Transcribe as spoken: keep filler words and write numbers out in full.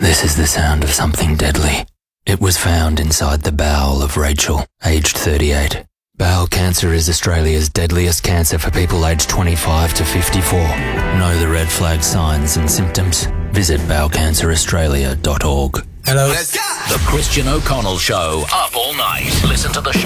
This is the sound of something deadly. It was found inside the bowel of Rachel, aged thirty-eight. Bowel cancer is Australia's deadliest cancer for people aged twenty-five to fifty-four. Know the red flag signs and symptoms? Visit bowel cancer australia dot org. Hello. The Christian O'Connell Show, up all night. Listen to the show